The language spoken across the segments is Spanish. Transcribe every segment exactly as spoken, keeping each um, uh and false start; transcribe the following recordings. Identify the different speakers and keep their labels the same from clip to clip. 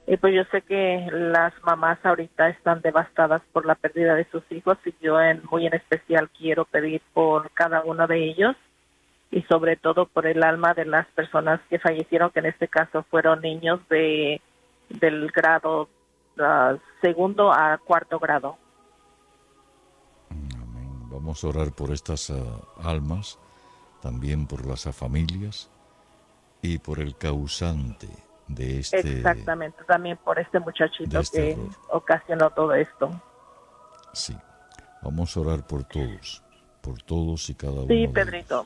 Speaker 1: Y pues yo sé que las mamás ahorita están devastadas por la pérdida de sus hijos y yo en, muy en especial quiero pedir por cada uno de ellos y sobre todo por el alma de las personas que fallecieron, que en este caso fueron niños de del grado uh, segundo a cuarto grado.
Speaker 2: Amén. Vamos a orar por estas uh, almas, también por las familias y por el causante de este,
Speaker 1: Exactamente, también por este
Speaker 2: de
Speaker 1: muchachito
Speaker 2: este
Speaker 1: que
Speaker 2: error.
Speaker 1: ocasionó todo esto.
Speaker 2: Sí, vamos a orar por todos, por todos y cada
Speaker 1: Sí,
Speaker 2: uno de
Speaker 1: Pedrito.
Speaker 2: ellos.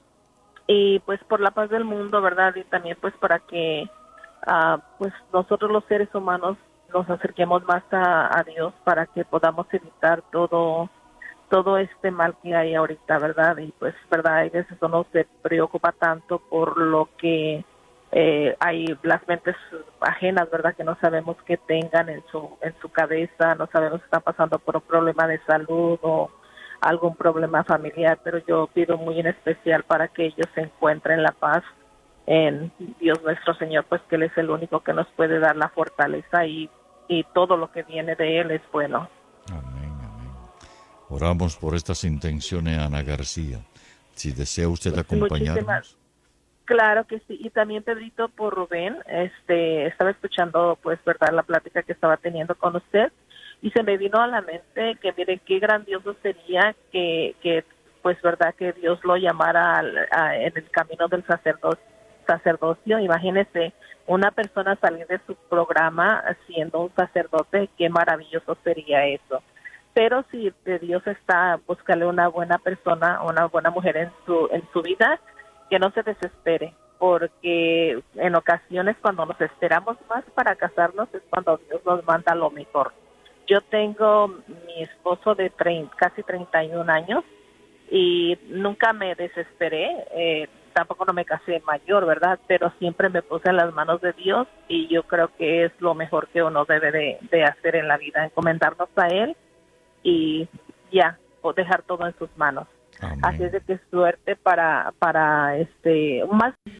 Speaker 1: Y pues por la paz del mundo, ¿verdad? Y también pues para que uh, pues nosotros los seres humanos nos acerquemos más a, a Dios para que podamos evitar todo todo este mal que hay ahorita, ¿verdad? Y pues, ¿verdad? Hay veces uno se preocupa tanto por lo que eh, hay las mentes ajenas, ¿verdad? Que no sabemos qué tengan en su en su cabeza, no sabemos si están pasando por un problema de salud o algún problema familiar, pero yo pido muy en especial para que ellos se encuentren la paz en Dios nuestro Señor, pues que Él es el único que nos puede dar la fortaleza y, y todo lo que viene de Él es bueno.
Speaker 2: Amén, amén. Oramos por estas intenciones, Ana García. Si desea usted
Speaker 1: Muchísimas,
Speaker 2: acompañarnos.
Speaker 1: claro que sí, y también Pedrito por Rubén, este, estaba escuchando pues verdad la plática que estaba teniendo con usted y se me vino a la mente que miren qué grandioso sería que, que pues verdad que Dios lo llamara al, a, en el camino del sacerdocio, sacerdocio, imagínese una persona salir de su programa siendo un sacerdote, qué maravilloso sería eso. Pero si de Dios está, buscarle una buena persona, una buena mujer en su en su vida, que no se desespere, porque en ocasiones cuando nos esperamos más para casarnos es cuando Dios nos manda lo mejor. Yo tengo mi esposo de treinta, casi treinta y un años y nunca me desesperé, eh, tampoco no me casé mayor, ¿verdad? Pero siempre me puse en las manos de Dios y yo creo que es lo mejor que uno debe de, de hacer en la vida, encomendarnos a Él y ya, o dejar todo en sus manos. Así es
Speaker 2: Amén.
Speaker 1: de que suerte para, para este, más